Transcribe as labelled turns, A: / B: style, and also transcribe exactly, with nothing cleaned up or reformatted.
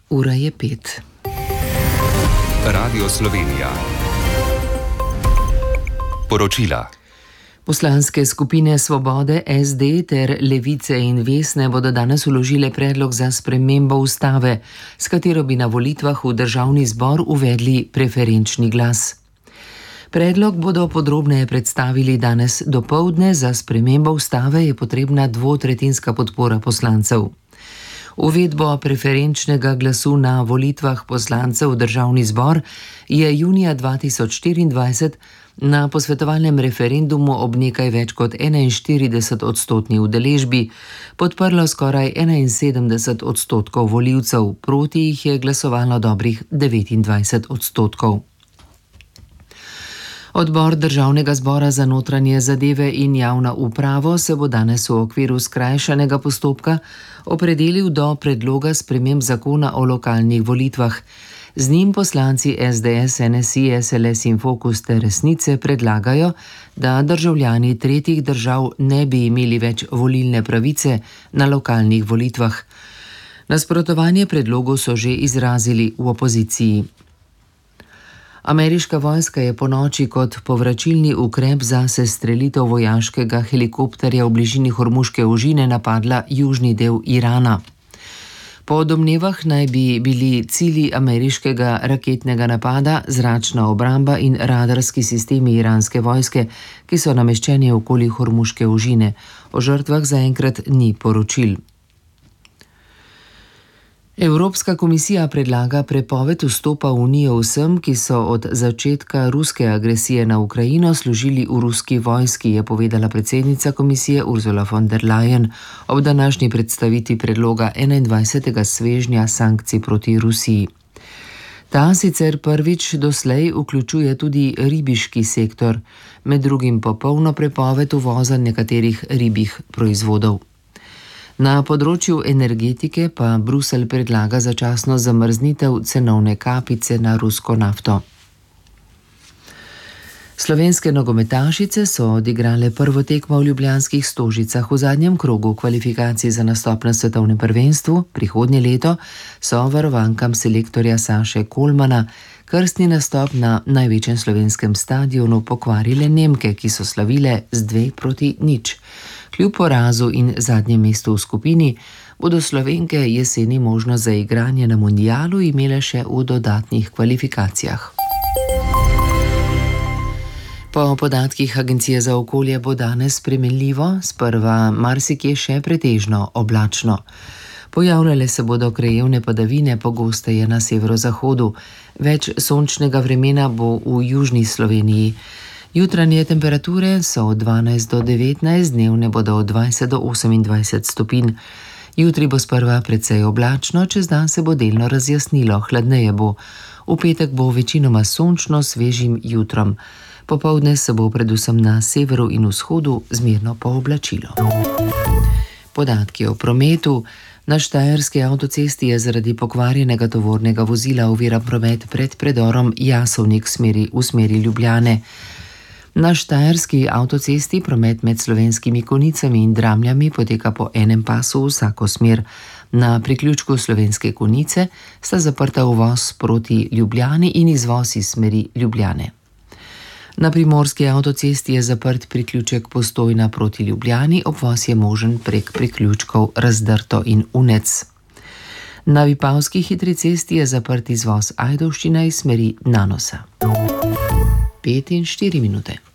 A: Ura je pet.
B: Radio Slovenija. Poročila.
A: Poslanske skupine Svobode, S D ter Levice in Vesne bodo danes vložile predlog za spremembo ustave, s katero bi na volitvah v državni zbor uvedli preferenčni glas. Predlog bodo podrobneje predstavili danes dopoldne. Za spremembo ustave je potrebna dvotretjinska podpora poslancev. Uvedbo preferenčnega glasu na volitvah poslancev v državni zbor je junija dva tisoč štiriindvajset na posvetovalnem referendumu ob nekaj več kot enainštirideset odstotni udeležbi podprlo skoraj enainsedemdeset odstotkov volivcev, proti jih je glasovalo dobrih devetindvajset odstotkov. Odbor Državnega zbora za notranje zadeve in javno upravo se bo danes v okviru skrajšanega postopka opredelil do predloga sprememb zakona o lokalnih volitvah. Z njim poslanci S D S, N S I, S L S in Fokus ter Resnice predlagajo, da državljani tretjih držav ne bi imeli več volilne pravice na lokalnih volitvah. Nasprotovanje predlogu so že izrazili v opoziciji. Ameriška vojska je ponoči kot povračilni ukrep za sestrelitev vojaškega helikopterja v bližini Hormuške ožine napadla južni del Irana. Po domnevah naj bi bili cilji ameriškega raketnega napada zračna obramba in radarski sistemi iranske vojske, ki so nameščeni okoli Hormuške ožine. O žrtvah zaenkrat ni poročil. Evropska komisija predlaga prepoved vstopa v Unijo vsem, ki so od začetka ruske agresije na Ukrajino služili v ruski vojski, je povedala predsednica komisije Ursula von der Leyen ob današnji predstavitvi predloga enaindvajsetega svežnja sankcij proti Rusiji. Ta sicer prvič doslej vključuje tudi ribiški sektor, med drugim popolno prepoved uvoza nekaterih ribjih proizvodov. Na področju energetike pa Bruselj predlaga začasno zamrznitev cenovne kapice na rusko nafto. Slovenske nogometašice so odigrale prvo tekmo v ljubljanskih Stožicah. V zadnjem krogu kvalifikacij za nastop na svetovnem prvenstvu prihodnje leto so varovankam selektorja Saše Kolmana krstni nastop na največjem slovenskem stadionu pokvarile Nemke, ki so slavile z dve proti nič. Kljub porazu in zadnjem mestu v skupini bodo Slovenke jeseni možnost za igranje na mundialu imele še v dodatnih kvalifikacijah. Po podatkih Agencije za okolje bo danes spremenljivo, sprva marsikje še pretežno oblačno. Pojavljale se bodo krajevne padavine, pogosteje na severozahodu. Več sončnega vremena bo v južni Sloveniji. Jutranje temperature so od dvanajst do devetnajst, dnevne bodo od dvajset do osemindvajset stopinj. Jutri bo sprva precej oblačno, čez dan se bo delno razjasnilo, hladneje bo. V petek bo večinoma sončno svežim jutrom. Popoldne se bo predvsem na severu in vzhodu zmerno pooblačilo. Podatki o prometu. Na štajerski avtocesti je zaradi pokvarjenega tovornega vozila oviran promet pred predorom Jasovnik smeri v smeri Ljubljane. Na štajerski avtocesti promet med Slovenskimi Konjicami in Dramljami poteka po enem pasu v vsako smer. Na priključku Slovenske Konjice sta zaprta uvoz proti Ljubljani in izvoz iz smeri Ljubljane. Na primorski avtocesti je zaprt priključek Postojna proti Ljubljani, obvoz je možen prek priključkov Razdrto in Unec. Na vipavski hitri cesti je zaprt izvoz Ajdovščina iz smeri Nanosa. Pet in štiri minute.